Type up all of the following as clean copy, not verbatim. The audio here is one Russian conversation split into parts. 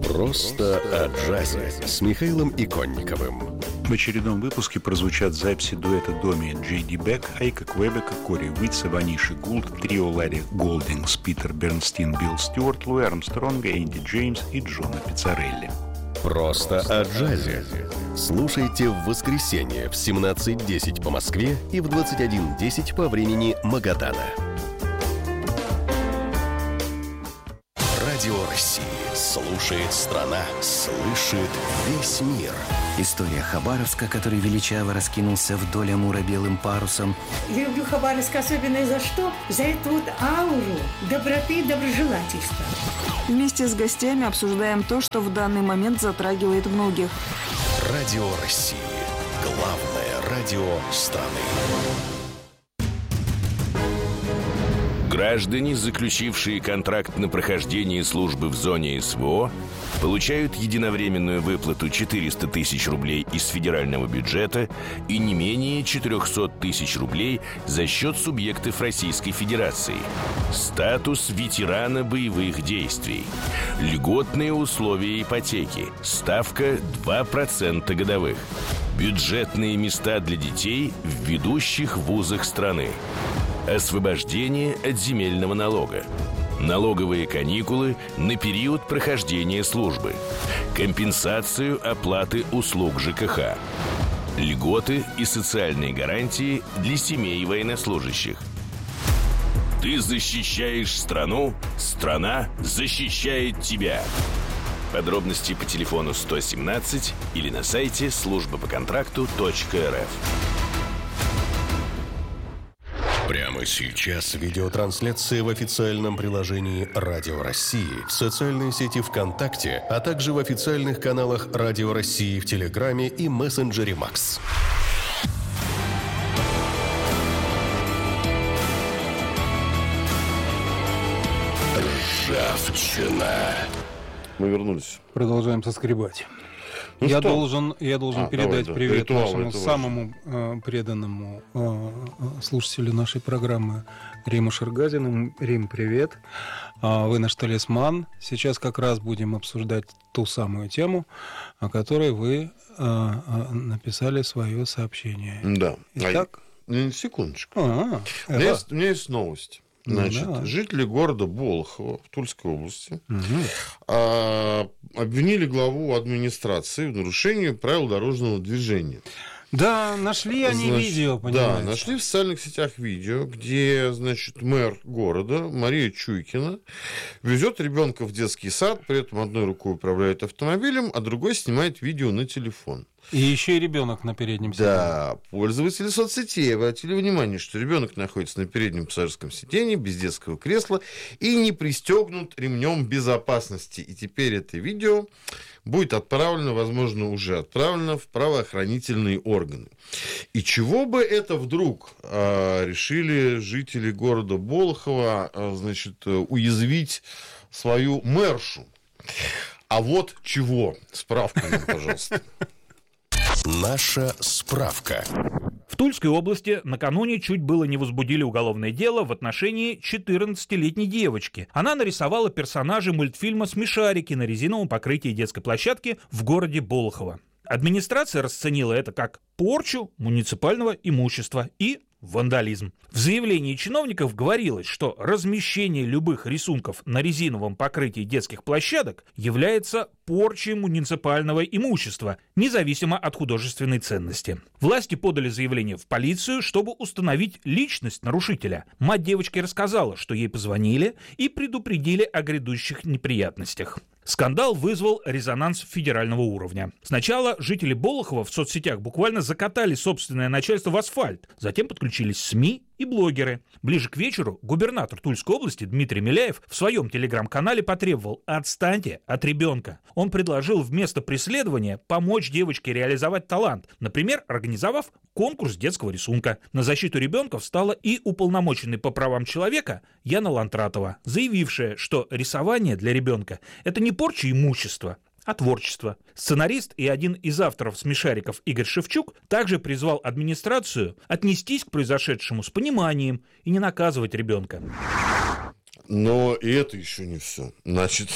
Просто о джазе с Михаилом Иконниковым. В очередном выпуске прозвучат записи дуэта Доми Джей Ди Бек, Айка Квебека, Кори Уитса, Ваниши Гулд, трио Ларри Голдингс, Питер Бернстин, Билл Стюарт, Луи Армстронга, Энди Джеймс и Джона Пиццарелли. Просто о джазе. Слушайте в воскресенье в 17:10 по Москве и в 21:10 по времени Магадана. Радио России. Слушает страна, слышит весь мир. История Хабаровска, который величаво раскинулся вдоль Амура белым парусом. Я люблю Хабаровск особенно за что? За эту вот ауру доброты и доброжелательства. Вместе с гостями обсуждаем то, что в данный момент затрагивает многих. Радио России. Главное радио страны. Граждане, заключившие контракт на прохождение службы в зоне СВО, получают единовременную выплату 400 тысяч рублей из федерального бюджета и не менее 400 тысяч рублей за счет субъектов Российской Федерации. Статус ветерана боевых действий. Льготные условия ипотеки. Ставка 2% годовых. Бюджетные места для детей в ведущих вузах страны. Освобождение от земельного налога. Налоговые каникулы на период прохождения службы. Компенсацию оплаты услуг ЖКХ. Льготы и социальные гарантии для семей военнослужащих. Ты защищаешь страну, страна защищает тебя. Подробности по телефону 117 или на сайте службапоконтракту.рф. Прямо сейчас видеотрансляция в официальном приложении Радио России, в социальной сети ВКонтакте, а также в официальных каналах Радио России в Телеграме и мессенджере Макс. Ржавчина. Мы вернулись. Продолжаем соскребать. Ну я что? должен передать привет Ритуал, нашему это самому преданному слушателю нашей программы Риму Шаргазину. Рим, привет. Вы наш талисман. Сейчас как раз будем обсуждать ту самую тему, о которой вы написали свое сообщение. Да. Итак? Секундочку. У меня есть новость. Значит, жители города Болохово в Тульской области обвинили главу администрации в нарушении правил дорожного движения. Да, нашли они видео, понимаете? Да, нашли в социальных сетях видео, где, значит, мэр города Мария Чуйкина везет ребенка в детский сад, при этом одной рукой управляет автомобилем, а другой снимает видео на телефон. И еще и ребенок на переднем сиденье. Да, пользователи соцсетей обратили внимание, что ребенок находится на переднем пассажирском сиденье без детского кресла и не пристегнут ремнем безопасности. И теперь это видео будет отправлено, возможно, уже отправлено в правоохранительные органы. И чего бы это вдруг решили жители города Болохово, значит, уязвить свою мэршу? А вот чего? Справка нам, пожалуйста. Наша справка. В Тульской области накануне чуть было не возбудили уголовное дело в отношении 14-летней девочки. Она нарисовала персонажей мультфильма «Смешарики» на резиновом покрытии детской площадки в городе Болохово. Администрация расценила это как порчу муниципального имущества и вандализм. В заявлении чиновников говорилось, что размещение любых рисунков на резиновом покрытии детских площадок является порчей муниципального имущества, независимо от художественной ценности. Власти подали заявление в полицию, чтобы установить личность нарушителя. Мать девочки рассказала, что ей позвонили и предупредили о грядущих неприятностях. Скандал вызвал резонанс федерального уровня. Сначала жители Болохова в соцсетях буквально закатали собственное начальство в асфальт, затем подключились СМИ и блогеры. Ближе к вечеру губернатор Тульской области Дмитрий Миляев в своем телеграм-канале потребовал: отстаньте от ребенка. Он предложил вместо преследования помочь девочке реализовать талант, например, организовав конкурс детского рисунка. На защиту ребенка встала и уполномоченный по правам человека Яна Лантратова, заявившая, что рисование для ребенка – это не порча имущества, а творчество. Сценарист и один из авторов «Смешариков» Игорь Шевчук также призвал администрацию отнестись к произошедшему с пониманием и не наказывать ребенка. Но и это еще не все. Значит,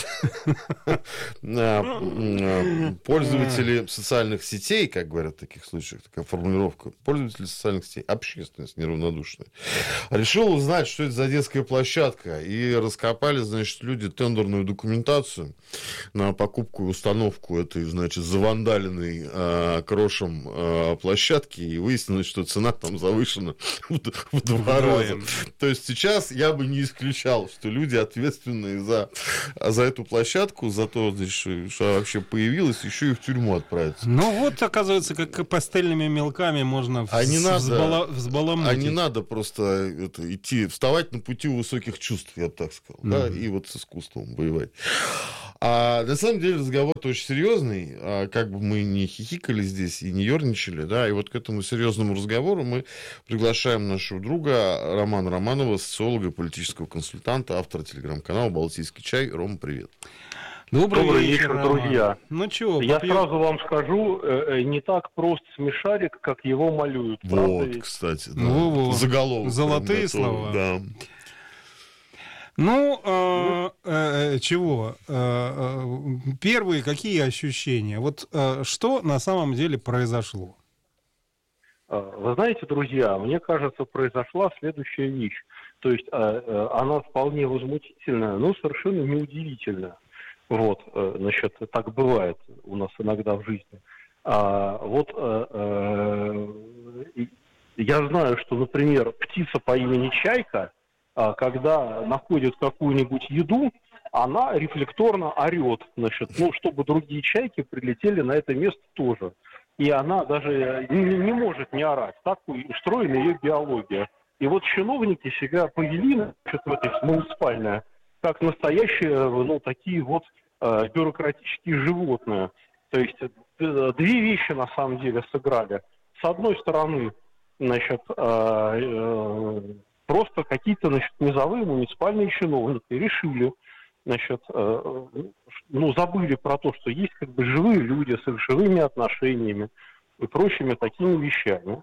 пользователи социальных сетей, как говорят в таких случаях, такая формулировка, пользователи социальных сетей, общественность неравнодушная, решил узнать, что это за детская площадка, и раскопали, значит, люди тендерную документацию на покупку и установку этой, значит, завандаленной крошем площадки, и выяснилось, что цена там завышена в 2 раза. То есть сейчас я бы не исключал, что люди, ответственные за эту площадку, за то, значит, что вообще появилась, еще и в тюрьму отправятся. Ну вот, оказывается, как пастельными мелками можно взбаламутить. А не надо просто вставать на пути высоких чувств, я бы так сказал, да, и вот с искусством воевать. А на самом деле разговор-то очень серьезный, как бы мы не хихикали здесь и не ерничали, да, и вот к этому серьезному разговору мы приглашаем нашего друга Романа Романова, социолога и политического консультанта, автора телеграм-канала «Балтийский чай». Рома, привет. Добрый вечер, друзья. Ну чего, я сразу вам скажу, не так прост смешарик, как его малюют. Вот, кстати, да. Заголовок. Золотые слова. Да. Ну, чего? Первые какие ощущения? Вот что на самом деле произошло? Вы знаете, друзья, мне кажется, произошла следующая вещь. То есть она вполне возмутительная, но совершенно неудивительная. Вот, значит, так бывает у нас иногда в жизни. Я знаю, что, например, птица по имени Чайка, когда находит какую-нибудь еду, она рефлекторно орет, значит, чтобы другие чайки прилетели на это место тоже. И она даже не может не орать. Так устроена ее биология. И вот чиновники себя повели, значит, в этой муниципальное, как настоящие, такие вот бюрократические животные. То есть 2 вещи на самом деле сыграли. С одной стороны, значит, просто какие-то, значит, низовые муниципальные чиновники решили, значит, забыли про то, что есть как бы живые люди с их живыми отношениями и прочими такими вещами.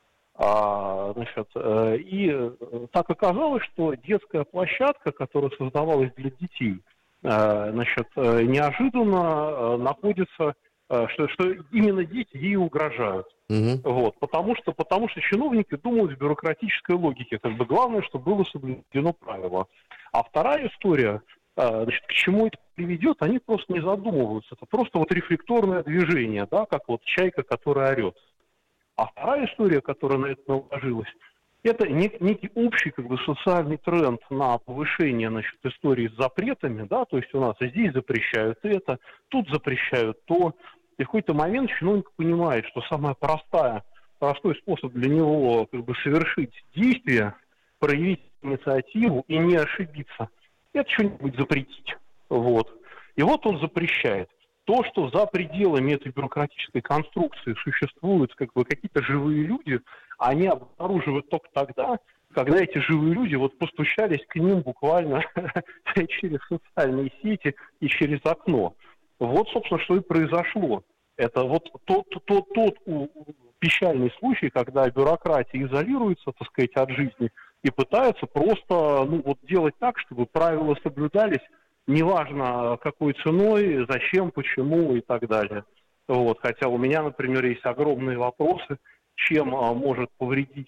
И так оказалось, что детская площадка, которая создавалась для детей, значит, неожиданно находится, что именно дети ей угрожают. Вот, потому что чиновники думают в бюрократической логике. Как бы главное, чтобы было соблюдено правило. А вторая история, значит, к чему это приведет, они просто не задумываются. Это просто вот рефлекторное движение, да, как вот чайка, которая орет. А вторая история, которая на это наложилась, это некий общий как бы социальный тренд на повышение, значит, истории с запретами, да, то есть у нас здесь запрещают это, тут запрещают то. И в какой-то момент чиновник понимает, что самый простой способ для него как бы совершить действие, проявить инициативу и не ошибиться, это что-нибудь запретить. Вот. И вот он запрещает. То, что за пределами этой бюрократической конструкции существуют как бы какие-то живые люди, они обнаруживают только тогда, когда эти живые люди вот постучались к ним буквально через социальные сети и через окно. Вот, собственно, что и произошло. Это вот тот печальный случай, когда бюрократия изолируется, так сказать, от жизни и пытается просто делать так, чтобы правила соблюдались, неважно какой ценой, зачем, почему и так далее. Вот. Хотя у меня, например, есть огромные вопросы, чем может повредить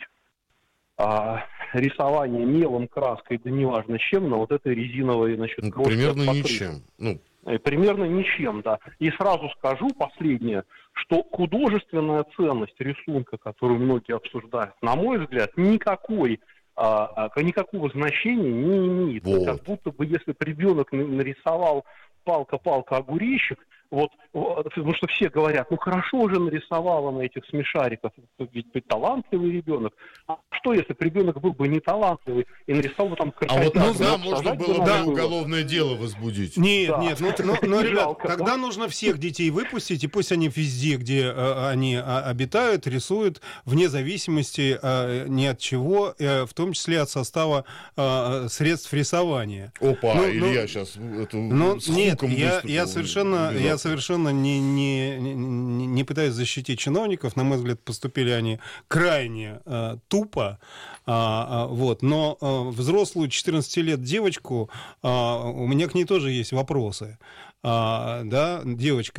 рисование мелом, краской, да неважно чем, на вот этой резиновой, значит, крошке. Примерно ничем. Примерно ничем, да. И сразу скажу последнее, что художественная ценность рисунка, которую многие обсуждают, на мой взгляд, никакого значения не имеет. Вот. Как будто бы если бы ребенок нарисовал палка-палка огуречек, вот, потому что все говорят, хорошо уже нарисовала на этих смешариках, ведь талантливый ребенок. А что, если бы ребенок был бы не талантливый и нарисовал бы там крокодила? Можно было бы уголовное дело возбудить. Нет, ребят, тогда нужно всех детей выпустить, и пусть они везде, где они обитают, рисуют, вне зависимости ни от чего, в том числе от состава средств рисования. Илья сейчас нет, я совершенно я совершенно не пытаюсь защитить чиновников. На мой взгляд, поступили они крайне тупо. Вот. Но взрослую 14 лет девочку, у меня к ней тоже есть вопросы. Да, девочка.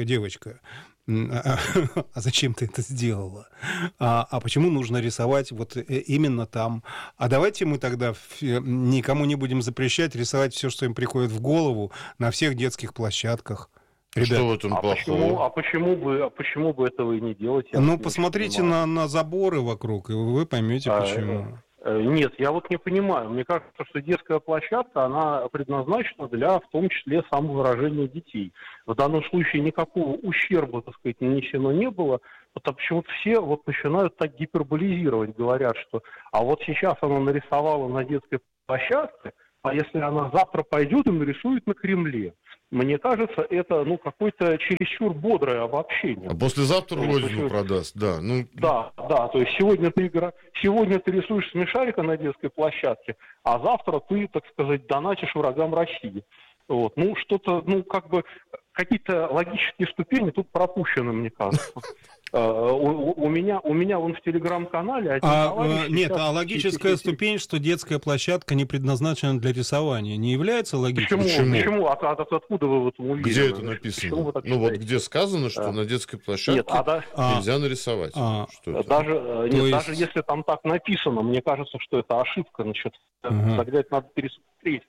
А зачем ты это сделала? А почему нужно рисовать вот именно там? А давайте мы тогда никому не будем запрещать рисовать все, что им приходит в голову на всех детских площадках. Ребят, что в этом плохого? Почему бы этого и не делать? Ну, посмотрите на заборы вокруг, и вы поймете, почему. Нет, я вот не понимаю. Мне кажется, что детская площадка, она предназначена для, в том числе, самовыражения детей. В данном случае никакого ущерба, так сказать, нанесено не было, потому почему-то все вот начинают так гиперболизировать, говорят, что а вот сейчас она нарисовала на детской площадке, а если она завтра пойдет и нарисует на Кремле. Мне кажется, это какое-то чересчур бодрое обобщение. А послезавтра родину продаст, да. Да, то есть сегодня ты рисуешь смешарика на детской площадке, а завтра ты, так сказать, донатишь врагам России. Вот. Какие-то логические ступени тут пропущены, мне кажется. У меня вон в телеграм-канале один товарищ... Нет, логическая ступень, что детская площадка не предназначена для рисования, не является логической? Почему? Откуда вы в этом уверены? Где это написано? Где сказано, что на детской площадке нельзя нарисовать. Даже если там так написано, мне кажется, что это ошибка. Тогда это надо пересмотреть.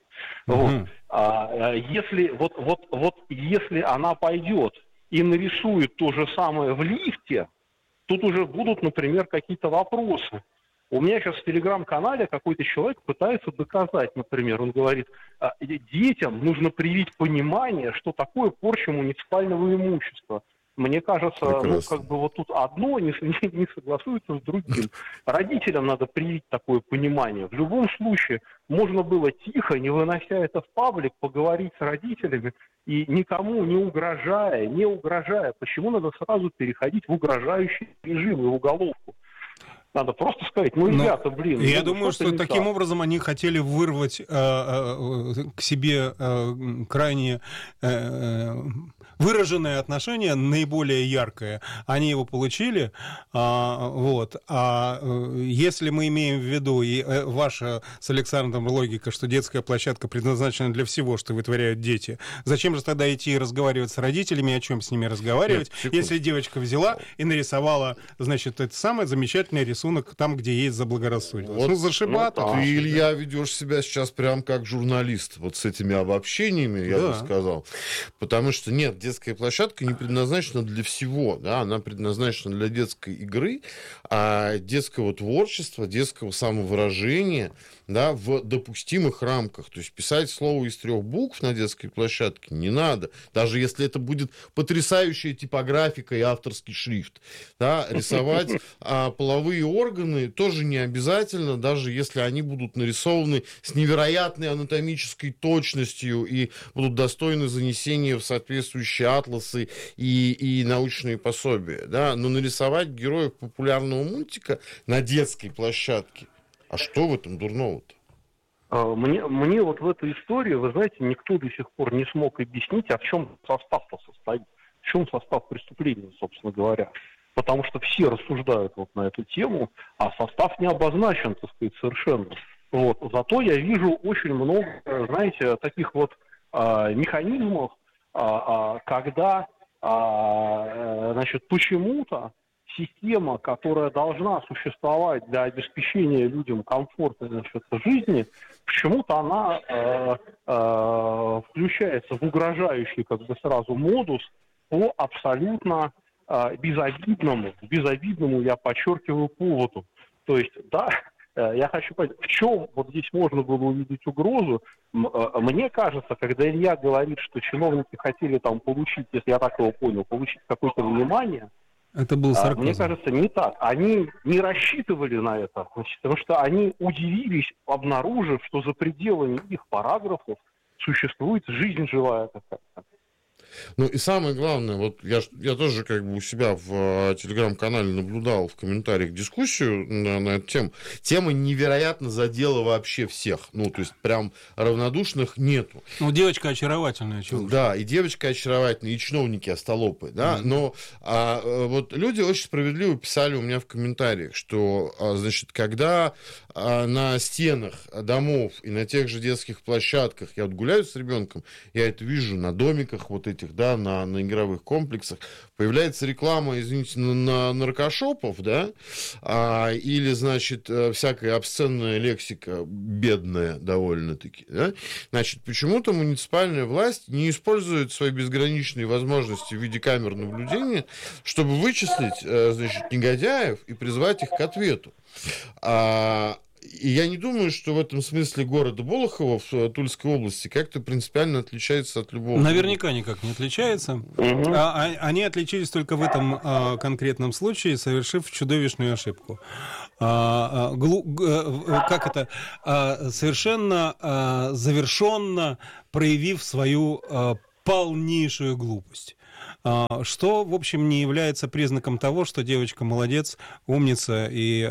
Если она пойдет и нарисует то же самое в лифте, тут уже будут, например, какие-то вопросы. У меня сейчас в телеграм-канале какой-то человек пытается доказать, например, он говорит, детям нужно привить понимание, что такое порча муниципального имущества. Мне кажется, вот тут одно не согласуется с другим. Родителям надо привить такое понимание. В любом случае, можно было тихо, не вынося это в паблик, поговорить с родителями и никому не угрожая. Почему надо сразу переходить в уграžающий режим и в уголовку? Надо просто сказать, ребята, Я думаю, что таким образом они хотели вырвать к себе крайне выраженное отношение, наиболее яркое. Они его получили. Если мы имеем в виду, и ваша с Александром логика, что детская площадка предназначена для всего, что вытворяют дети, зачем же тогда идти и разговаривать с родителями, о чем с ними разговаривать, если девочка взяла и нарисовала, значит, это самый замечательный рисунок там, где есть заблагорассудилось. Зашибато. Ты, Илья, ведешь себя сейчас прям как журналист, вот с этими обобщениями, я бы сказал. Потому что нет, детская площадка не предназначена для всего, да, она предназначена для детской игры, детского творчества, детского самовыражения, да, в допустимых рамках. То есть писать слово из 3 букв на детской площадке не надо, даже если это будет потрясающая типографика и авторский шрифт. Да, рисовать половые органы тоже не обязательно, даже если они будут нарисованы с невероятной анатомической точностью и будут достойны занесения в соответствующие атласы и научные пособия. Да? Но нарисовать героев популярного мультика на детской площадке, а что в этом дурного-то? Мне вот в этой истории, вы знаете, никто до сих пор не смог объяснить, а в чем состав-то состоит, в чем состав преступления, собственно говоря. Потому что все рассуждают вот на эту тему, а состав не обозначен, так сказать, совершенно. Вот. Зато я вижу очень много, знаете, таких вот механизмов, когда, значит, почему-то система, которая должна существовать для обеспечения людям комфорта, значит, жизни, почему-то она включается в угрожающий как бы сразу модус по абсолютно безобидному, я подчеркиваю, поводу. То есть, да, я хочу понять, в чем вот здесь можно было увидеть угрозу. Мне кажется, когда Илья говорит, что чиновники хотели там получить, если я так его понял, получить какое-то внимание, это был сарказм. Мне кажется, не так. Они не рассчитывали на это, значит, потому что они удивились, обнаружив, что за пределами их параграфов существует жизнь живая какая-то. Ну и самое главное, вот я тоже как бы у себя в телеграм-канале наблюдал в комментариях дискуссию на эту тему. Тема невероятно задела вообще всех. Ну, то есть прям равнодушных нету. Ну, девочка очаровательная. Чего да, и девочка очаровательная, и чиновники остолопы, да. Но вот люди очень справедливо писали у меня в комментариях, что, значит, когда на стенах домов и на тех же детских площадках я вот гуляю с ребенком, я это вижу на домиках вот этих, да, на игровых комплексах, появляется реклама, извините, на наркошопов, да, или, значит, всякая обсценная лексика, бедная довольно-таки, да, значит, почему-то муниципальная власть не использует свои безграничные возможности в виде камер наблюдения, чтобы вычислить, значит, негодяев и призвать их к ответу. И я не думаю, что в этом смысле города Болохово в Тульской области как-то принципиально отличается от любого. Наверняка никак не отличается. Они отличились только в этом конкретном случае, совершив чудовищную ошибку. Совершенно завершенно проявив свою полнейшую глупость. Что, в общем, не является признаком того, что девочка молодец, умница и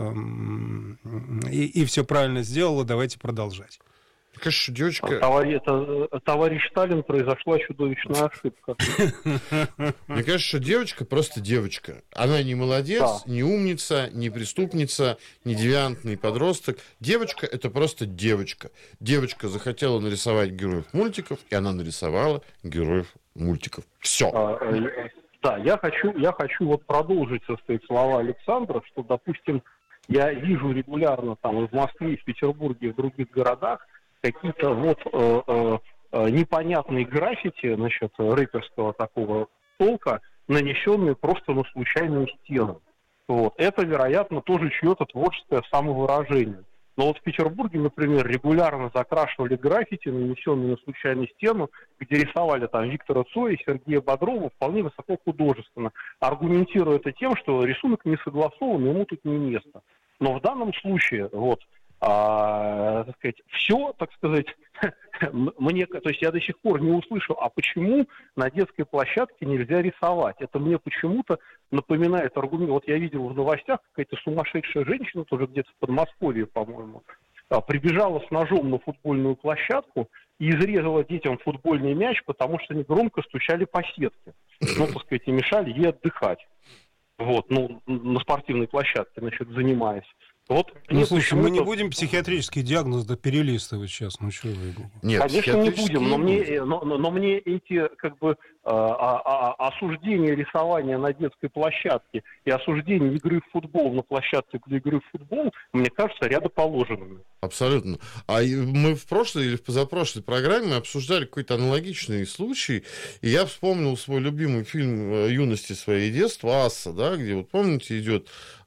все правильно сделала, давайте продолжать. Конечно, девочка... Товарищ Сталин, произошла чудовищная ошибка. Мне кажется, что девочка просто девочка. Она не молодец, не умница, не преступница, не девиантный подросток. Девочка — это просто девочка. Девочка захотела нарисовать героев мультиков, и она нарисовала героев мультиков. Все. Да, я хочу вот продолжить, так сказать, слова Александра, что, допустим, я вижу регулярно там и в Москве, и в Петербурге, и в других городах какие-то вот непонятные граффити, значит, рэперского такого толка, нанесенные просто на случайную стену. Вот. Это, вероятно, тоже чье-то творческое самовыражение. Но вот в Петербурге, например, регулярно закрашивали граффити, нанесенные на случайную стену, где рисовали там Виктора Цоя, Сергея Бодрова, вполне высоко художественно, аргументируя это тем, что рисунок не согласован, ему тут не место. Но в данном случае, вот, так сказать, все, так сказать, мне, то есть я до сих пор не услышал, а почему на детской площадке нельзя рисовать? Это мне почему-то напоминает аргумент. Вот я видел в новостях, какая-то сумасшедшая женщина, тоже где-то в Подмосковье, по-моему, прибежала с ножом на футбольную площадку и изрезала детям футбольный мяч, потому что они громко стучали по сетке. Ну, так сказать, и мешали ей отдыхать. Вот, ну, на спортивной площадке, значит, занимаясь. Вот, ну, слушай, мы не будем психиатрический диагноз перелистывать сейчас, ну что вы? Нет, конечно, не будем, но мне эти, как бы, осуждение рисования на детской площадке и осуждение игры в футбол на площадке для игры в футбол, мне кажется, рядоположенными. Абсолютно. А мы в прошлой или в позапрошлой программе обсуждали какой-то аналогичный случай, и я вспомнил свой любимый фильм юности своей детства «Асса», да, где, вот помните, идет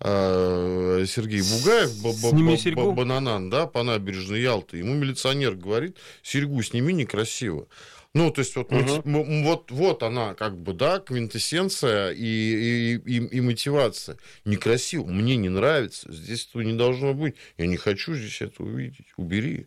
Сергей Бугаев, бананан, да, по набережной Ялты. Ему милиционер говорит: серьгу сними, некрасиво. Ну, то есть вот она, как бы, да, квинтэссенция и мотивация. Некрасиво, мне не нравится, здесь этого не должно быть. Я не хочу здесь это увидеть. Убери.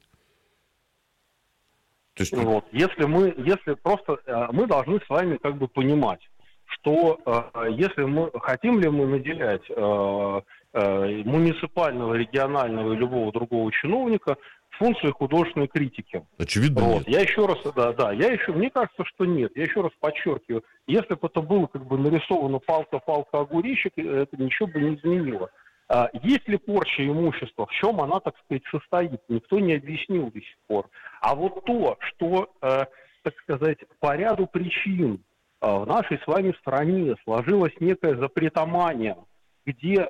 То есть, вот, если просто мы должны с вами как бы понимать, что если мы хотим ли мы наделять муниципального, регионального и любого другого чиновника функции художественной критики. Очевидно, вот. нет. Я еще раз, мне кажется, что нет. Я еще раз подчеркиваю, если бы это было как бы нарисовано палка-палка огуречек, это ничего бы не изменило. Есть ли порча имущества, в чем она, так сказать, состоит, никто не объяснил до сих пор. А вот то, что, так сказать, по ряду причин в нашей с вами стране сложилась некая запретомания, где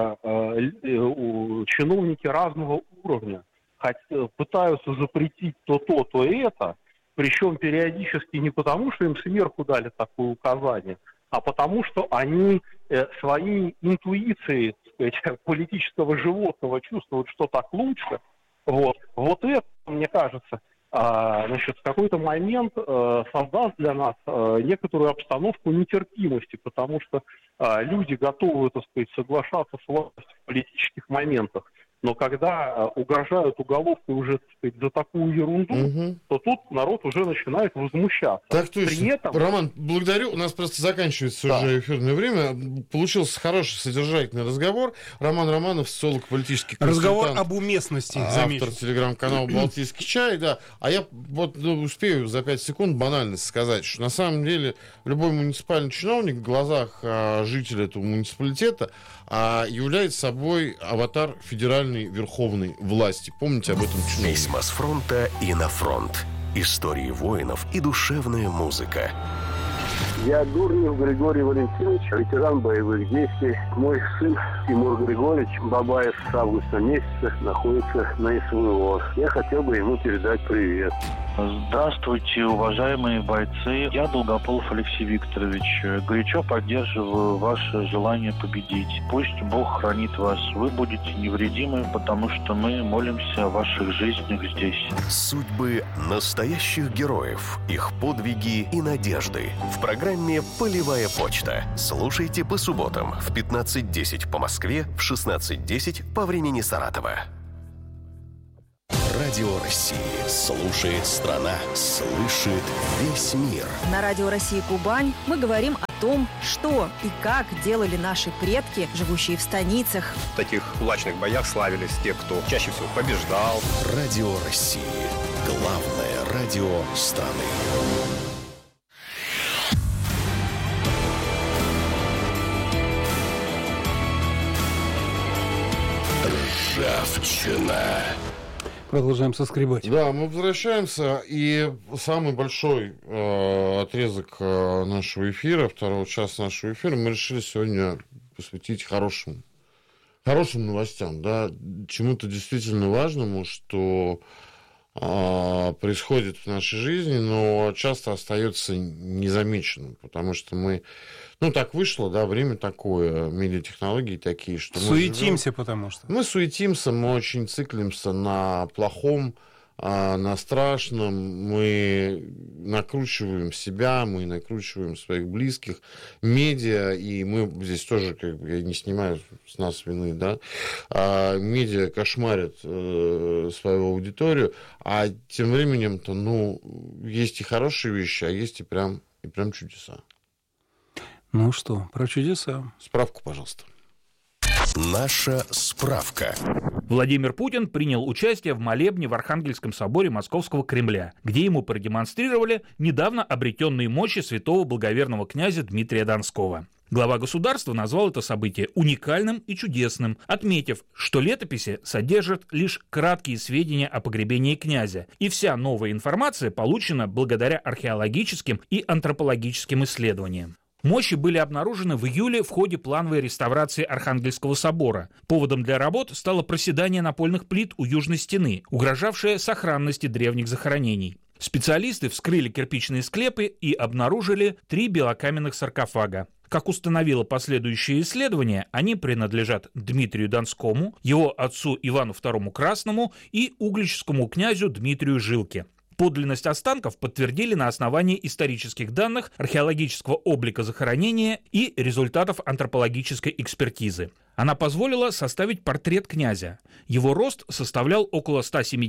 чиновники разного уровня пытаются запретить то, это, причем периодически не потому, что им сверху дали такое указание, а потому, что они своей интуицией, так сказать, политического животного чувствуют, что так лучше. Вот это, мне кажется, значит, в какой-то момент создаст для нас некоторую обстановку нетерпимости, потому что люди готовы, так сказать, соглашаться с властью в политических моментах Но когда угрожают уголовкой уже, так сказать, за такую ерунду, то тут народ уже начинает возмущаться. Так точно. При этом... Роман, благодарю. У нас просто заканчивается уже эфирное время. Получился хороший содержательный разговор. Роман Романов, социолог, политический консультант. Разговор об уместности, замечу. Автор телеграм-канала «Балтийский чай». Да. А я вот успею за 5 секунд банально сказать, что на самом деле любой муниципальный чиновник в глазах жителя этого муниципалитета является собой аватар федеральной верховной власти. Помните об этом чиновнике? Письма с фронта и на фронт. Истории воинов и душевная музыка. Я Дурнев Григорий Валентинович, ветеран боевых действий. Мой сын Тимур Григорьевич Бабаев с августа месяца находится на СВО. Я хотел бы ему передать привет. Здравствуйте, уважаемые бойцы. Я Долгополов Алексей Викторович. Горячо поддерживаю ваше желание победить. Пусть Бог хранит вас. Вы будете невредимы, потому что мы молимся о ваших жизнях здесь. Судьбы настоящих героев, их подвиги и надежды. В программе «Полевая почта». Слушайте по субботам в 15:10 по Москве, в 16:10 по времени Саратова. Радио России. Слушает страна. Слышит весь мир. На Радио России Кубань мы говорим о том, что и как делали наши предки, живущие в станицах. В таких кулачных боях славились те, кто чаще всего побеждал. Радио России. Главное радио страны. Ржавчина. Продолжаем соскребать. Да, мы возвращаемся, и самый большой отрезок нашего эфира, второго часа нашего эфира, мы решили сегодня посвятить хорошим новостям, да, чему-то действительно важному, что происходит в нашей жизни, но часто остается незамеченным, потому что мы, так вышло, да, время такое, медиатехнологии такие, что суетимся, потому что мы суетимся, мы очень циклимся на плохом, на страшном, мы накручиваем себя, мы накручиваем своих близких, медиа, и мы здесь тоже, я не снимаю с нас вины, да, медиа кошмарят свою аудиторию, а тем временем-то, есть и хорошие вещи, а есть и прям чудеса. Ну что, про чудеса? Справку, пожалуйста. Наша справка. Владимир Путин принял участие в молебне в Архангельском соборе Московского Кремля, где ему продемонстрировали недавно обретенные мощи святого благоверного князя Дмитрия Донского. Глава государства назвал это событие уникальным и чудесным, отметив, что летописи содержат лишь краткие сведения о погребении князя, и вся новая информация получена благодаря археологическим и антропологическим исследованиям. Мощи были обнаружены в июле в ходе плановой реставрации Архангельского собора. Поводом для работ стало проседание напольных плит у южной стены, угрожавшее сохранности древних захоронений. Специалисты вскрыли кирпичные склепы и обнаружили 3 белокаменных саркофага. Как установило последующее исследование, они принадлежат Дмитрию Донскому, его отцу Ивану II Красному и угличскому князю Дмитрию Жилке. Подлинность останков подтвердили на основании исторических данных, археологического облика захоронения и результатов антропологической экспертизы. Она позволила составить портрет князя. Его рост составлял около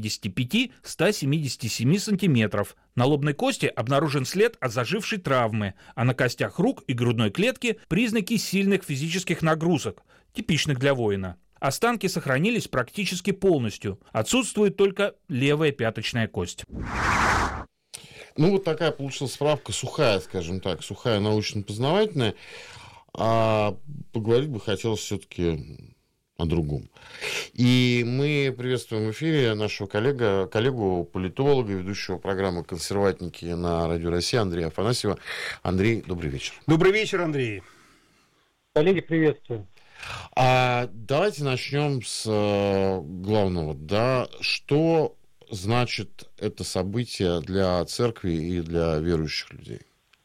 175-177 сантиметров. На лобной кости обнаружен след от зажившей травмы, а на костях рук и грудной клетки признаки сильных физических нагрузок, типичных для воина. Останки сохранились практически полностью. Отсутствует только левая пяточная кость. Вот такая получилась справка сухая, скажем так, сухая научно-познавательная. А поговорить бы хотелось все-таки о другом. И мы приветствуем в эфире нашего коллегу, политолога, ведущего программы «Консерватники» на Радио России Андрея Афанасьева. Андрей, добрый вечер. Добрый вечер, Андрей. Коллеги, приветствую. Давайте начнем с главного. Да, что значит это событие для церкви и для верующих людей?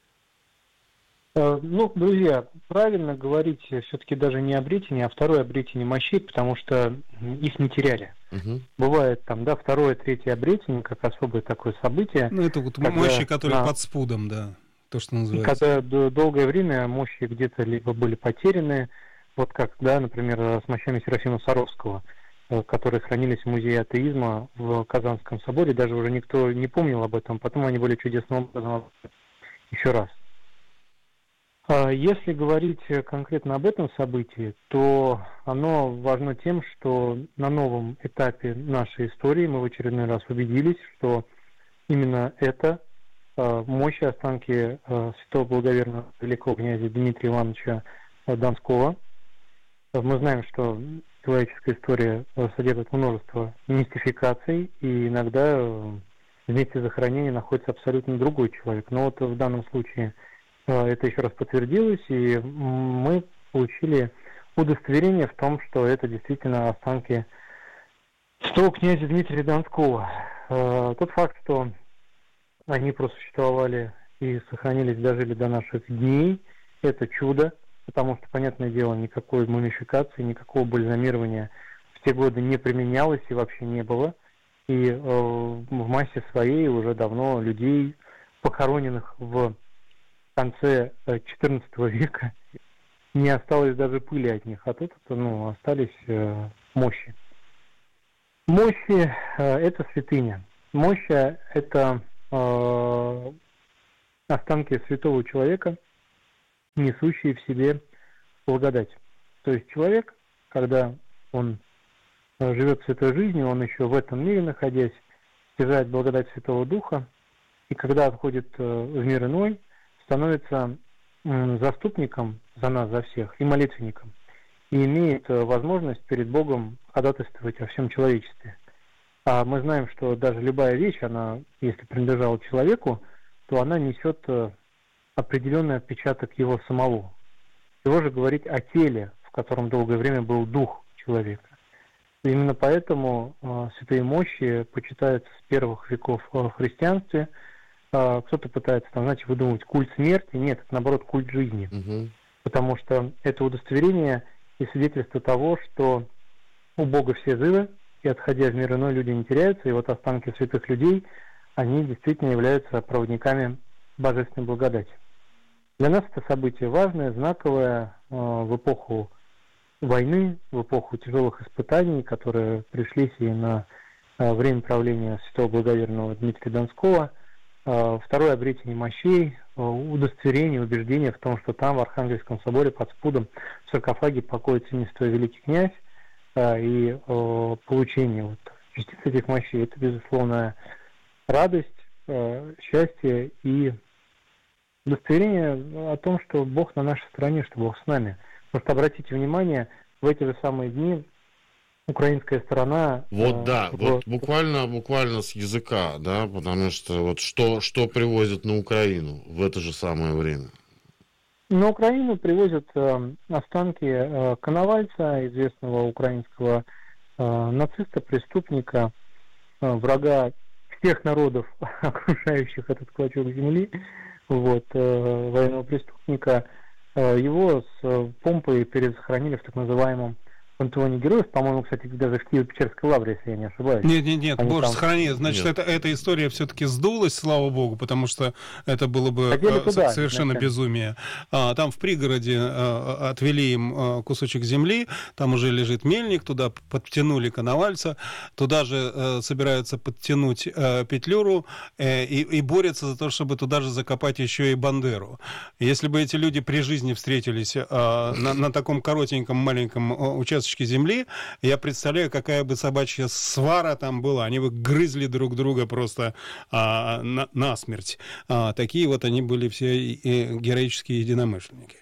Друзья, правильно говорить все-таки даже не обретение, а второе обретение мощей, потому что их не теряли. Угу. Бывает второе, третье обретение, как особое такое событие. Это вот мощи, которые под спудом, да, то, что называется. Когда долгое время мощи где-то либо были потеряны, вот как, да, например, с мощами Серафима Саровского. которые хранились в Музее атеизма в Казанском соборе. Даже уже никто не помнил об этом, потом они были чудесным образом еще раз. Если говорить конкретно об этом событии, то оно важно тем, что на новом этапе нашей истории мы в очередной раз убедились, что именно это мощь и останки святого благоверного великого князя Дмитрия Ивановича Донского. Мы знаем, что человеческая история содержит множество мистификаций, и иногда в месте захоронения находится абсолютно другой человек. Но вот в данном случае это еще раз подтвердилось, и мы получили удостоверение в том, что это действительно останки святого князя Дмитрия Донского. Тот факт, что они просуществовали и сохранились, дожили до наших дней, это чудо, потому что, понятное дело, никакой мумификации, никакого бальзамирования в те годы не применялось и вообще не было. И в массе своей уже давно людей, похороненных в конце XIV века, не осталось даже пыли от них, а тут остались мощи. Мощи – это святыня. Мощь – это останки святого человека, несущие в себе благодать. То есть человек, когда он живет святой жизнью, он еще в этом мире находясь, стяжает благодать Святого Духа, и когда отходит в мир иной, становится заступником за нас, за всех, и молитвенником, и имеет возможность перед Богом ходатайствовать о всем человечестве. А мы знаем, что даже любая вещь, она, если принадлежала человеку, то она несет определенный отпечаток его самого. Его же говорить о теле, в котором долгое время был дух человека. И именно поэтому святые мощи почитаются с первых веков в христианстве. Кто-то пытается, выдумывать культ смерти. Нет, это наоборот культ жизни. Потому что это удостоверение и свидетельство того, что у Бога все живы, и отходя в мир иной, люди не теряются. И вот останки святых людей, они действительно являются проводниками божественной благодати. Для нас это событие важное, знаковое в эпоху войны, в эпоху тяжелых испытаний, которые пришлись и на время правления святого благоверного Дмитрия Донского. Второе обретение мощей, удостоверение, убеждение в том, что там, в Архангельском соборе, под спудом, в саркофаге покоится нестой великий князь, и получение частиц этих мощей – это, безусловно, радость, счастье и удостоверение о том, что Бог на нашей стороне, что Бог с нами. Потому что, обратите внимание, в эти же самые дни украинская сторона... Буквально с языка, да, потому что что привозят на Украину в это же самое время? На Украину привозят останки Коновальца, известного украинского нациста, преступника, врага всех народов, окружающих этот клочок земли, военного преступника. Его с помпой перезахоронили в так называемом пантеоне героев, по-моему, кстати, даже в Киево-Печерской лавре, если я не ошибаюсь. Нет, Боже, сохрани. Значит, эта история все-таки сдулась, слава богу, потому что это было бы совершенно безумие. Там в пригороде отвели им кусочек земли, там уже лежит мельник, туда подтянули Коновальца, туда же собираются подтянуть Петлюру и борются за то, чтобы туда же закопать еще и Бандеру. Если бы эти люди при жизни встретились на таком коротеньком маленьком участке земли, я представляю, какая бы собачья свара там была. Они бы грызли друг друга просто насмерть. Такие вот они были все героические единомышленники.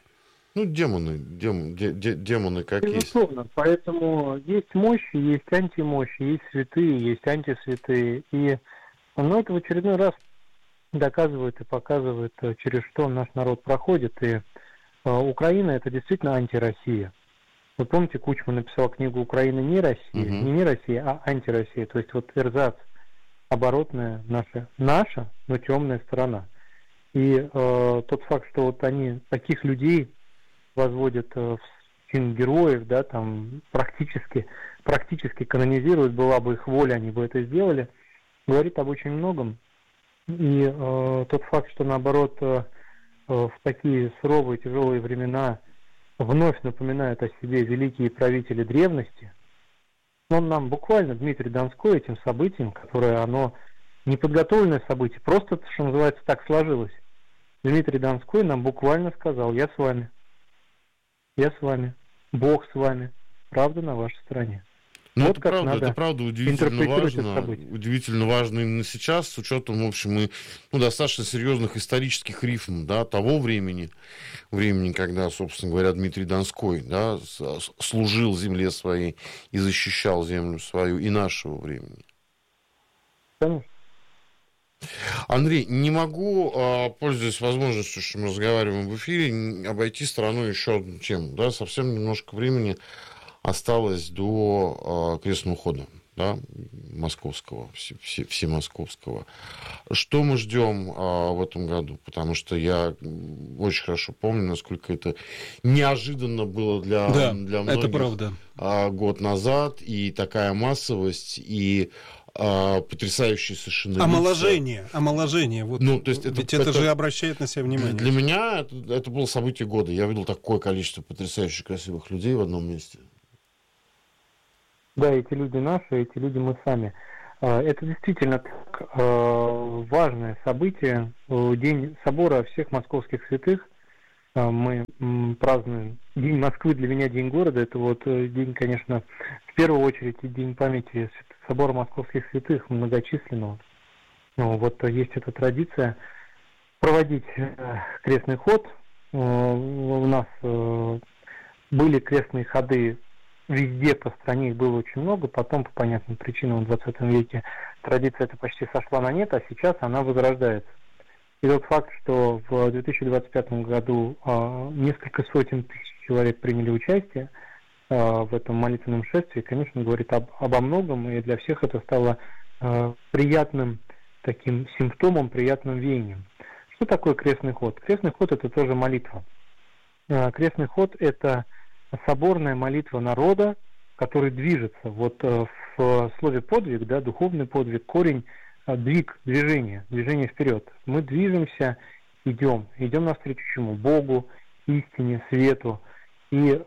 Демоны какие. Безусловно. Поэтому есть мощи, есть антимощи, есть святые, есть антисвятые. И это в очередной раз доказывает и показывает, через что наш народ проходит. И Украина — это действительно антироссия. Вы помните, Кучма написал книгу «Украина не Россия», не Россия, а антироссия. То есть эрзац, оборотная наша, но темная сторона. И тот факт, что они таких людей возводят в чин героев, да, там практически канонизируют, была бы их воля, они бы это сделали, говорит об очень многом. И тот факт, что наоборот в такие суровые, тяжелые времена вновь напоминают о себе великие правители древности, Он нам буквально, Дмитрий Донской, этим событием, которое оно неподготовленное событие, просто, что называется, так сложилось. Дмитрий Донской нам буквально сказал: я с вами. Я с вами. Бог с вами. Правда на вашей стороне. Ну, вот это правда удивительно важно именно сейчас, с учетом, в общем, и достаточно серьезных исторических рифм, да, того времени, когда, собственно говоря, Дмитрий Донской, да, служил земле своей и защищал землю свою, и нашего времени. Конечно. Андрей, не могу, пользуясь возможностью, что мы разговариваем в эфире, обойти стороной еще одну тему. Да? Совсем немножко времени осталось до крестного хода, да, московского, всемосковского. Что мы ждем в этом году? Потому что я очень хорошо помню, насколько это неожиданно было для многих, это правда, год назад, и такая массовость, и потрясающие совершенно омоложение. Вот, то есть ведь это же обращает на себя внимание. Для меня это было событие года. Я видел такое количество потрясающе красивых людей в одном месте. Да, эти люди наши, эти люди мы сами. Это действительно важное событие. День собора всех московских святых. Мы празднуем День Москвы, для меня День города. Это вот день, конечно, в первую очередь День памяти собора московских святых, многочисленного. Вот есть эта традиция проводить крестный ход. У нас были крестные ходы везде по стране, их было очень много. Потом, по понятным причинам, в 20 веке традиция эта почти сошла на нет, а сейчас она возрождается. И тот факт, что в 2025 году несколько сотен тысяч человек приняли участие в этом молитвенном шествии, конечно, говорит обо многом, и для всех это стало приятным таким симптомом, приятным веянием. Что такое крестный ход? Крестный ход – это тоже молитва. Крестный ход – это соборная молитва народа, который движется. Вот в слове подвиг, да, духовный подвиг, корень – движение вперед. Мы движемся, идем навстречу чему? Богу, истине, свету. И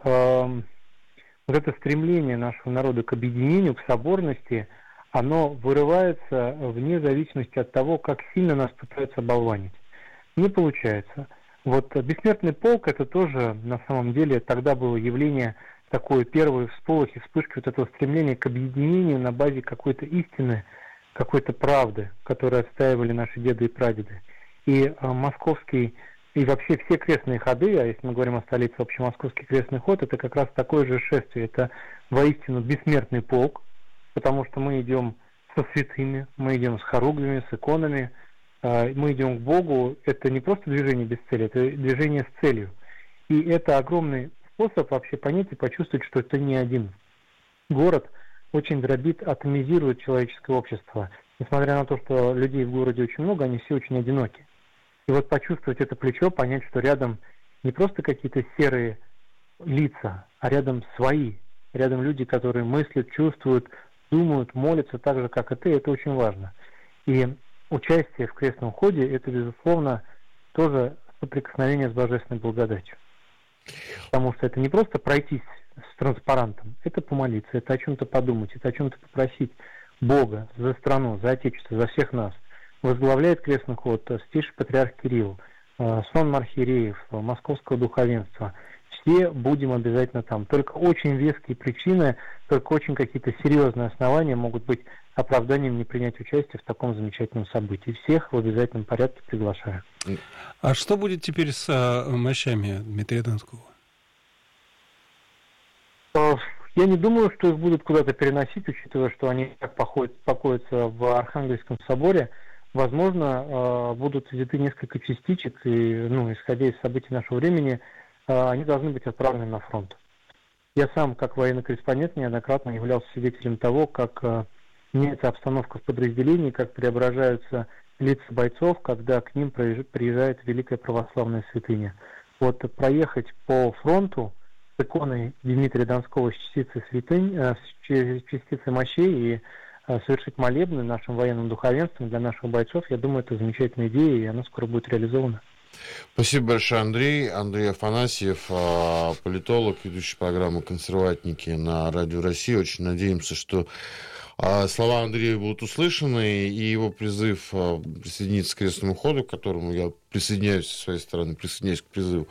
вот это стремление нашего народа к объединению, к соборности, оно вырывается вне зависимости от того, как сильно нас пытаются оболванить. Не получается. Вот бессмертный полк, это тоже на самом деле тогда было явление такое, первые всполохи, вспышки вот этого стремления к объединению на базе какой-то истины, какой-то правды, которую отстаивали наши деды и прадеды. И московский, и вообще все крестные ходы, а если мы говорим о столице, общемосковский крестный ход, это как раз такое же шествие, это воистину бессмертный полк, потому что мы идем со святыми, мы идем с хоругвями, с иконами, мы идем к Богу. Это не просто движение без цели, это движение с целью. И это огромный способ вообще понять и почувствовать, что это не один. Город очень дробит, атомизирует человеческое общество. Несмотря на то, что людей в городе очень много, они все очень одиноки. И вот почувствовать это плечо, понять, что рядом не просто какие-то серые лица, а рядом свои, рядом люди, которые мыслят, чувствуют, думают, молятся так же, как и ты, это очень важно. И участие в крестном ходе – это, безусловно, тоже соприкосновение с божественной благодатью. Потому что это не просто пройтись с транспарантом, это помолиться, это о чем-то подумать, это о чем-то попросить Бога за страну, за Отечество, за всех нас. Возглавляет крестный ход святейший патриарх Кирилл, сон архиереев, московского духовенства. Все будем обязательно там. Только очень веские причины, только очень какие-то серьезные основания могут быть оправданием не принять участие в таком замечательном событии. Всех в обязательном порядке приглашаю. А что будет теперь с мощами Дмитрия Донского? Я не думаю, что их будут куда-то переносить, учитывая, что они так покоятся в Архангельском соборе. Возможно, будут взяты несколько частичек, и, исходя из событий нашего времени, они должны быть отправлены на фронт. Я сам, как военный корреспондент, неоднократно являлся свидетелем того, как меняется обстановка в подразделении, как преображаются лица бойцов, когда к ним приезжает великая православная святыня. Вот проехать по фронту с иконой Дмитрия Донского с частицей мощей и совершить молебны нашим военным духовенством для наших бойцов, я думаю, это замечательная идея, и она скоро будет реализована. Спасибо большое, Андрей. Андрей Афанасьев, политолог, ведущий программы «Консерватники» на Радио России. Очень надеемся, что слова Андрея будут услышаны, и его призыв присоединиться к крестному ходу, к которому я присоединяюсь со своей стороны, присоединяюсь к призыву.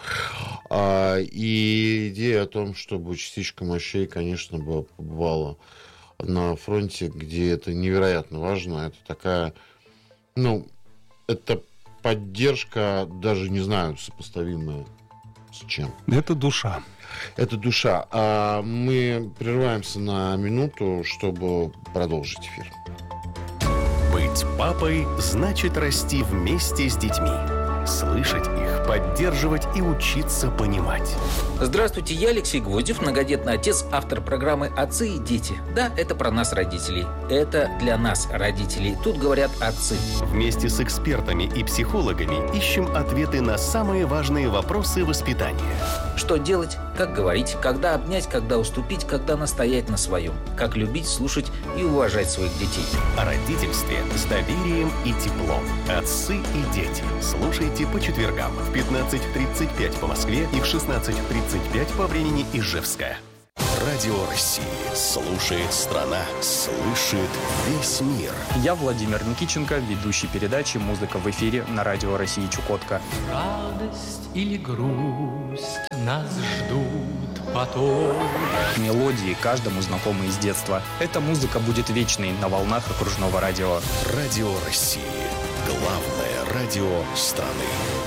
И идея о том, чтобы частичка мощей, конечно, побывала на фронте, где это невероятно важно. Это такая, это поддержка, даже не знаю, сопоставимая с чем. Это душа. Это душа. А мы прерываемся на минуту, чтобы продолжить эфир. Быть папой значит расти вместе с детьми. Слышать их, поддерживать и учиться понимать. Здравствуйте, я Алексей Гвоздев, многодетный отец, автор программы «Отцы и дети». Да, это про нас, родителей. Это для нас, родителей. Тут говорят отцы. Вместе с экспертами и психологами ищем ответы на самые важные вопросы воспитания. Что делать, как говорить, когда обнять, когда уступить, когда настоять на своем. Как любить, слушать и уважать своих детей. О родительстве с доверием и теплом. Отцы и дети. Слушайте по четвергам в 15:35 по Москве и в 16:35 по времени Ижевска. Радио России. Слушает страна. Слышит весь мир. Я Владимир Никитченко, ведущий передачи «Музыка в эфире» на Радио России Чукотка. Радость или грусть нас ждут потом. Мелодии каждому знакомы из детства. Эта музыка будет вечной на волнах окружного радио. Радио России. Главное радио страны.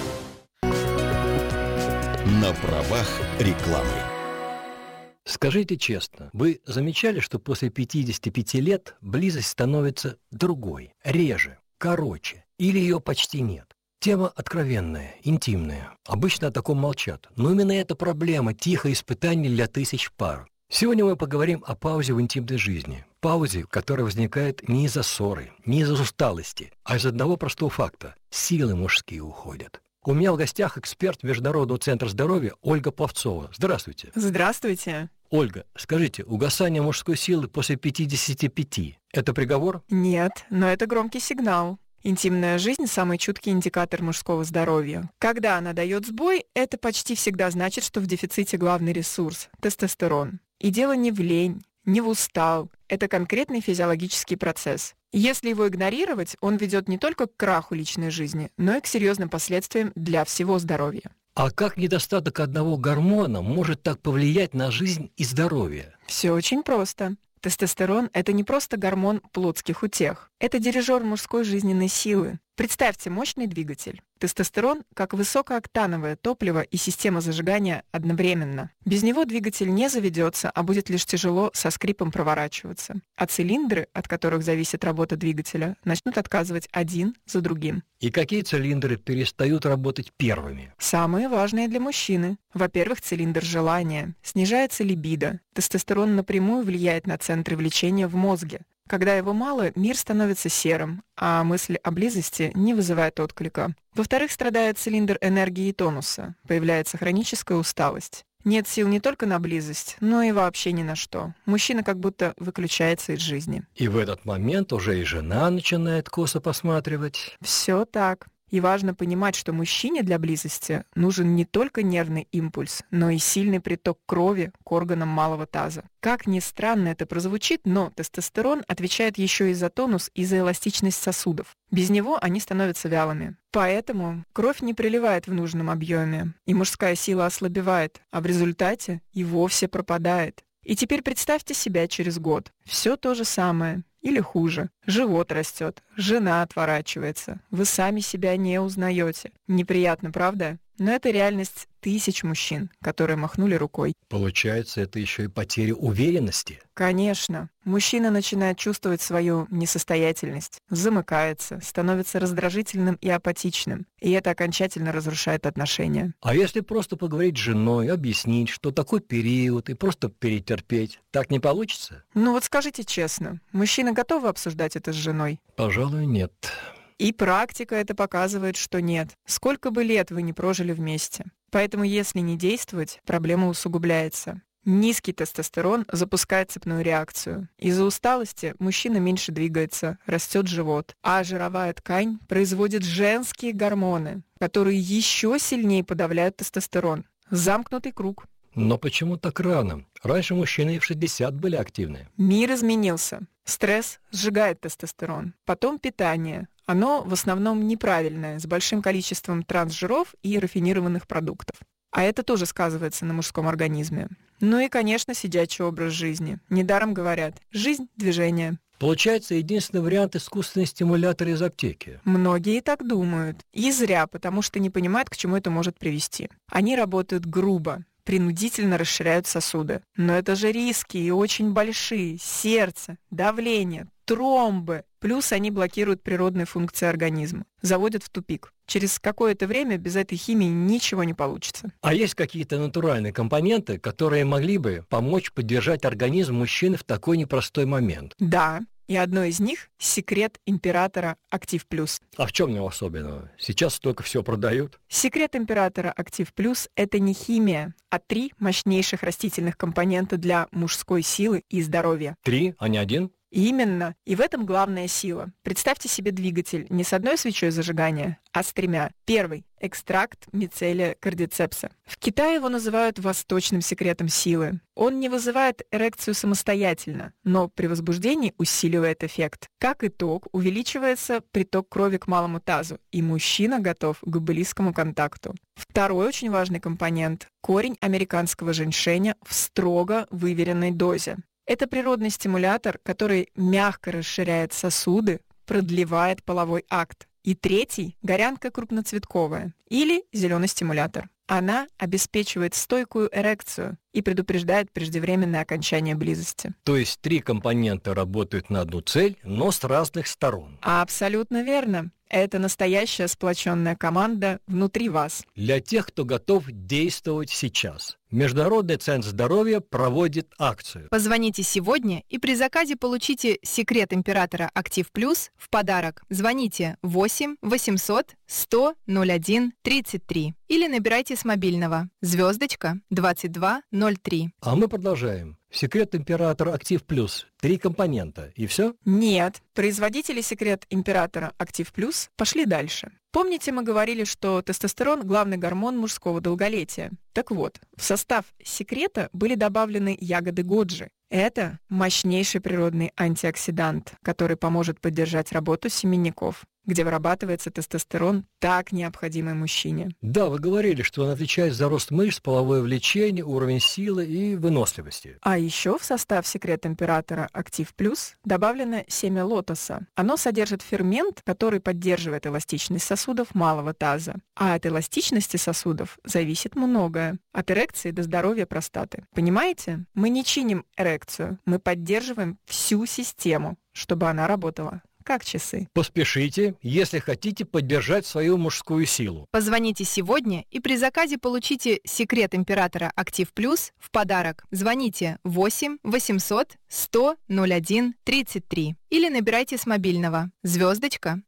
На правах рекламы. Скажите честно, вы замечали, что после 55 лет близость становится другой, реже, короче, или ее почти нет? Тема откровенная, интимная. Обычно о таком молчат. Но именно эта проблема – тихое испытание для тысяч пар. Сегодня мы поговорим о паузе в интимной жизни. Паузе, которая возникает не из-за ссоры, не из-за усталости, а из одного простого факта – силы мужские уходят. У меня в гостях эксперт Международного центра здоровья Ольга Пловцова. Здравствуйте. Здравствуйте. Ольга, скажите, угасание мужской силы после 55 – это приговор? Нет, но это громкий сигнал. Интимная жизнь – самый чуткий индикатор мужского здоровья. Когда она дает сбой, это почти всегда значит, что в дефиците главный ресурс – тестостерон. И дело не в лень, не в устал. Это конкретный физиологический процесс. Если его игнорировать, он ведет не только к краху личной жизни, но и к серьезным последствиям для всего здоровья. А как недостаток одного гормона может так повлиять на жизнь и здоровье? Все очень просто. Тестостерон – это не просто гормон плотских утех. Это дирижер мужской жизненной силы. Представьте мощный двигатель. Тестостерон как высокооктановое топливо и система зажигания одновременно. Без него двигатель не заведется, а будет лишь тяжело со скрипом проворачиваться. А цилиндры, от которых зависит работа двигателя, начнут отказывать один за другим. И какие цилиндры перестают работать первыми? Самые важные для мужчины. Во-первых, цилиндр желания. Снижается либидо. Тестостерон напрямую влияет на центры влечения в мозге. Когда его мало, мир становится серым, а мысль о близости не вызывает отклика. Во-вторых, страдает цилиндр энергии и тонуса. Появляется хроническая усталость. Нет сил не только на близость, но и вообще ни на что. Мужчина как будто выключается из жизни. И в этот момент уже и жена начинает косо посматривать. Все так. И важно понимать, что мужчине для близости нужен не только нервный импульс, но и сильный приток крови к органам малого таза. Как ни странно это прозвучит, но тестостерон отвечает еще и за тонус, и за эластичность сосудов. Без него они становятся вялыми. Поэтому кровь не приливает в нужном объеме, и мужская сила ослабевает, а в результате и вовсе пропадает. И теперь представьте себя через год. Все то же самое. Или хуже. Живот растет, жена отворачивается. Вы сами себя не узнаете. Неприятно, правда? Но это реальность тысяч мужчин, которые махнули рукой. Получается, это еще и потеря уверенности? Конечно. Мужчина начинает чувствовать свою несостоятельность, замыкается, становится раздражительным и апатичным. И это окончательно разрушает отношения. А если просто поговорить с женой, объяснить, что такой период, и просто перетерпеть, так не получится? Ну вот скажите честно, мужчины готовы обсуждать это с женой? Пожалуй, нет. И практика это показывает, что нет. Сколько бы лет вы не прожили вместе. Поэтому если не действовать, проблема усугубляется. Низкий тестостерон запускает цепную реакцию. Из-за усталости мужчина меньше двигается, растет живот, а жировая ткань производит женские гормоны, которые еще сильнее подавляют тестостерон. Замкнутый круг. Но почему так рано? Раньше мужчины и в 60 были активны. Мир изменился. Стресс сжигает тестостерон. Потом питание. Оно в основном неправильное, с большим количеством трансжиров и рафинированных продуктов. А это тоже сказывается на мужском организме. Ну и, конечно, сидячий образ жизни. Недаром говорят: жизнь – движение. Получается, единственный вариант искусственный стимулятор из аптеки. Многие так думают. И зря, потому что не понимают, к чему это может привести. Они работают грубо, принудительно расширяют сосуды. Но это же риски и очень большие. Сердце, давление, тромбы. Плюс они блокируют природные функции организма. Заводят в тупик. Через какое-то время без этой химии ничего не получится. А есть какие-то натуральные компоненты, которые могли бы помочь поддержать организм мужчины в такой непростой момент? Да. И одно из них – секрет императора Актив Плюс. А в чем его особенного? Сейчас столько всего продают. Секрет императора Актив Плюс – это не химия, а 3 мощнейших растительных компонента для мужской силы и здоровья. 3, а не 1? Именно. И в этом главная сила. Представьте себе двигатель не с одной свечой зажигания, а с 3. Первый – экстракт мицелия кардицепса. В Китае его называют восточным секретом силы. Он не вызывает эрекцию самостоятельно, но при возбуждении усиливает эффект. Как итог, увеличивается приток крови к малому тазу, и мужчина готов к близкому контакту. Второй очень важный компонент – корень американского женьшеня в строго выверенной дозе. Это природный стимулятор, который мягко расширяет сосуды, продлевает половой акт. И третий – горянка крупноцветковая или зеленый стимулятор. Она обеспечивает стойкую эрекцию и предупреждает преждевременное окончание близости. То есть 3 компонента работают на одну цель, но с разных сторон. Абсолютно верно. Это настоящая сплоченная команда внутри вас. Для тех, кто готов действовать сейчас. Международный центр здоровья проводит акцию. Позвоните сегодня и при заказе получите секрет императора Актив Плюс в подарок. Звоните 8 800 100 01 33 или набирайте с мобильного звездочка 2203. А мы продолжаем. Секрет императора Актив Плюс. 3 компонента. И все? Нет. Производители секрет императора Актив Плюс пошли дальше. Помните, мы говорили, что тестостерон – главный гормон мужского долголетия? Так вот, в состав секрета были добавлены ягоды годжи. Это мощнейший природный антиоксидант, который поможет поддержать работу семенников, где вырабатывается тестостерон, так необходимый мужчине. Да, вы говорили, что он отвечает за рост мышц, половое влечение, уровень силы и выносливости. А еще в состав секрет императора Актив Плюс добавлено семя лотоса. Оно содержит фермент, который поддерживает эластичность сосудов малого таза. А от эластичности сосудов зависит многое. От эрекции до здоровья простаты. Понимаете? Мы не чиним эрекцию, мы поддерживаем всю систему, чтобы она работала как часы. Поспешите, если хотите поддержать свою мужскую силу. Позвоните сегодня и при заказе получите секрет императора Актив Плюс в подарок. Звоните 8 800 100 01 33 или набирайте с мобильного звездочка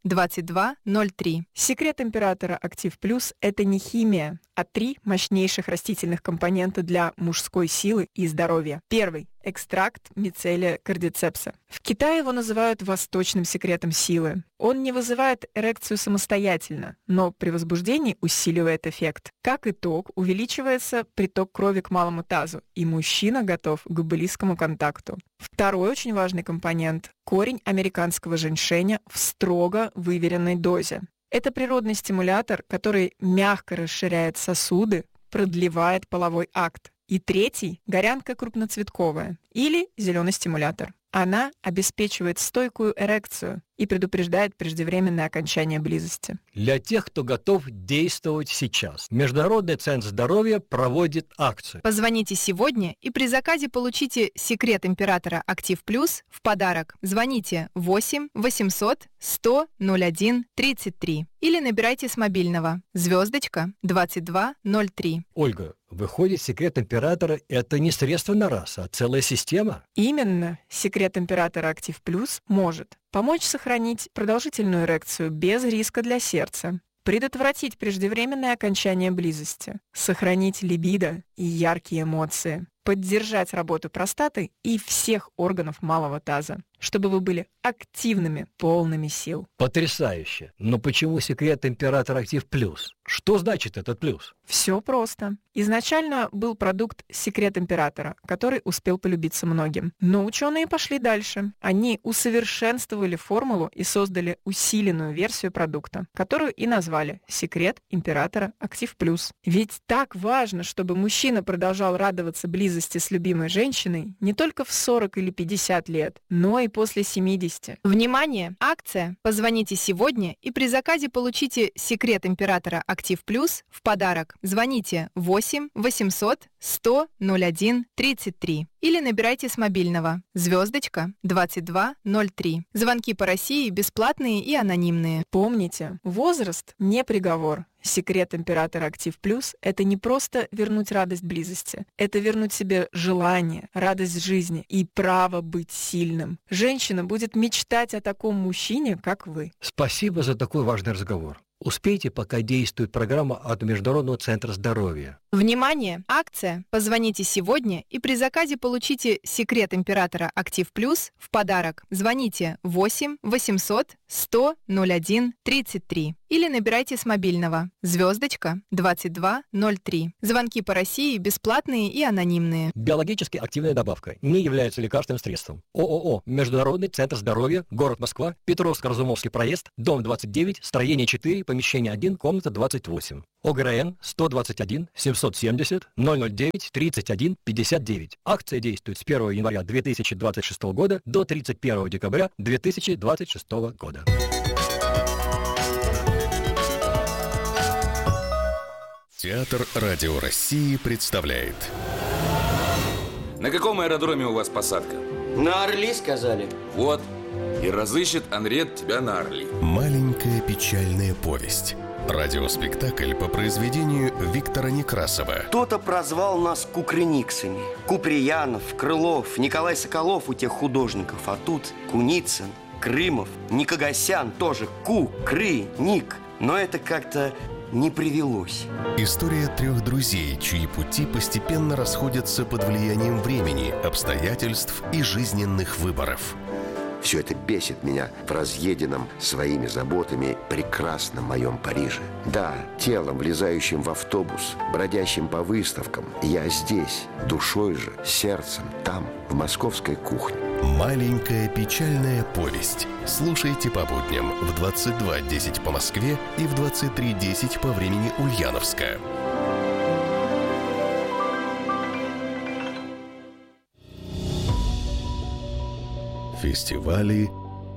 2203. Секрет императора Актив Плюс – это не химия, а 3 мощнейших растительных компонента для мужской силы и здоровья. Первый – экстракт мицелия кардицепса. В Китае его называют восточным секретом силы. Он не вызывает эрекцию самостоятельно, но при возбуждении усиливает эффект. Как итог, увеличивается приток крови к малому тазу, и мужчина готов к близкому контакту. Второй очень важный компонент – корень американского женьшеня в строго выверенной дозе. Это природный стимулятор, который мягко расширяет сосуды, продлевает половой акт. И третий – горянка крупноцветковая или зеленый стимулятор. Она обеспечивает стойкую эрекцию и предупреждает преждевременное окончание близости. Для тех, кто готов действовать сейчас. Международный центр здоровья проводит акцию. Позвоните сегодня и при заказе получите секрет императора Актив Плюс в подарок. Звоните 8 800 100 01 33 или набирайте с мобильного звездочка 2203. Ольга, выходит, секрет императора – это не средство на раз, а целая система? Именно. Секрет императора Актив Плюс может помочь сохранить продолжительную эрекцию без риска для сердца, предотвратить преждевременное окончание близости, сохранить либидо и яркие эмоции, поддержать работу простаты и всех органов малого таза, чтобы вы были активными, полными сил. Потрясающе. Но почему секрет Император Актив Плюс? Что значит этот плюс? Все просто. Изначально был продукт «Секрет Императора», который успел полюбиться многим. Но ученые пошли дальше. Они усовершенствовали формулу и создали усиленную версию продукта, которую и назвали «Секрет Императора Актив Плюс». Ведь так важно, чтобы мужчина продолжал радоваться близости с любимой женщиной не только в 40 или 50 лет, но и после 70. Внимание! Акция! Позвоните сегодня и при заказе получите «Секрет Императора Актив Плюс» в подарок. Звоните 8 800 100 01 33 или набирайте с мобильного звездочка 2203. Звонки по России бесплатные и анонимные. Помните, возраст не приговор. Секрет Императора Актив Плюс — это не просто вернуть радость близости. Это вернуть себе желание, радость жизни и право быть сильным. Женщина будет мечтать о таком мужчине, как вы. Спасибо за такой важный разговор. Успейте, пока действует программа от Международного центра здоровья. Внимание! Акция! Позвоните сегодня и при заказе получите «Секрет Императора Актив Плюс» в подарок. Звоните 8 800 100 01 33 или набирайте с мобильного звездочка 2203. Звонки по России бесплатные и анонимные. Биологически активная добавка не является лекарственным средством. ООО «Международный центр здоровья», город Москва, Петровско-Разумовский проезд, дом 29, строение 4, помещение 1, комната 28. ОГРН 121 770 009 31 59. Акция действует с 1 января 2026 года до 31 декабря 2026 года. Театр Радио России представляет. На каком аэродроме у вас посадка? На Орли, сказали. Вот. И разыщет Анрет тебя на Орли. Маленькая печальная повесть. Радиоспектакль по произведению Виктора Некрасова. Кто-то прозвал нас кукрыниксами. Куприянов, Крылов, Николай Соколов у тех художников. А тут Куницын, Крымов, Никогасян тоже. Ник. Но это как-то не привелось. История трех друзей, чьи пути постепенно расходятся под влиянием времени, обстоятельств и жизненных выборов. Все это бесит меня в разъеденном своими заботами прекрасном моем Париже. Да, телом, влезающим в автобус, бродящим по выставкам. Я здесь, душой же, сердцем, там, в московской кухне. Маленькая печальная повесть. Слушайте по будням в 22:10 по Москве и в 23:10 по времени Ульяновска. Фестивали.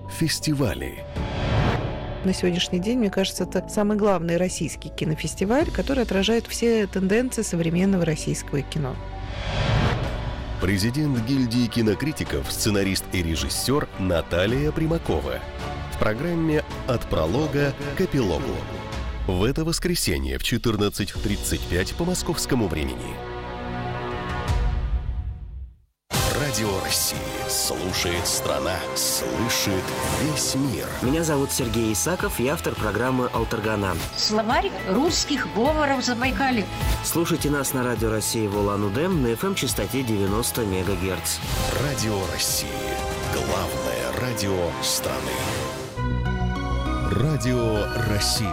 На сегодняшний день, мне кажется, это самый главный российский кинофестиваль, который отражает все тенденции современного российского кино. Президент гильдии кинокритиков, сценарист и режиссер Наталья Примакова. В программе «От пролога к эпилогу». В это воскресенье в 14:35 по московскому времени. Радио России. Слушает страна. Слышит весь мир. Меня зовут Сергей Исаков, я автор программы «Алтаргана». Словарь русских говоров Забайкалья. Слушайте нас на Радио России в Улан-Удэ на FM-частоте 90 МГц. Радио России. Главное радио страны. Радио России.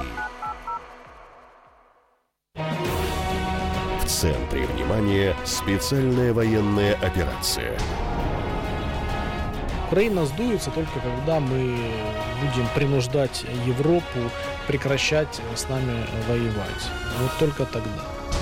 В центре внимания специальная военная операция. Украина сдуется только когда мы будем принуждать Европу прекращать с нами воевать. Вот только тогда.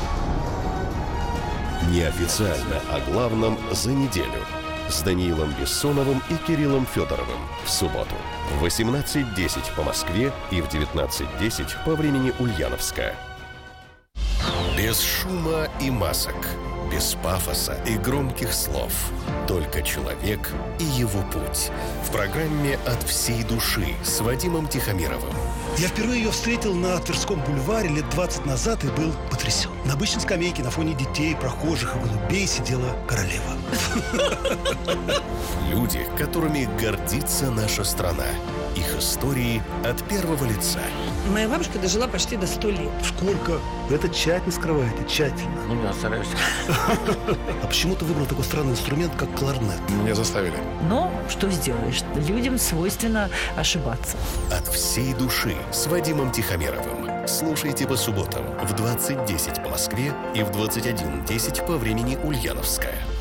Неофициально о главном за неделю. С Даниилом Бессоновым и Кириллом Федоровым в субботу в 18:10 по Москве и в 19:10 по времени Ульяновска. Без шума и масок, без пафоса и громких слов. Только человек и его путь. В программе «От всей души» с Вадимом Тихомировым. Я впервые ее встретил на Тверском бульваре лет 20 назад и был потрясен. На обычной скамейке на фоне детей, прохожих и голубей сидела королева. Люди, которыми гордится наша страна. Их истории от первого лица. Моя бабушка дожила почти до 100 лет. Сколько? Вы это тщательно скрываете, тщательно. Ну да, стараюсь. А почему ты выбрал такой странный инструмент, как кларнет? Меня заставили. Но что сделаешь? Людям свойственно ошибаться. От всей души с Вадимом Тихомировым. Слушайте по субботам в 20:10 по Москве и в 21:10 по времени Ульяновская.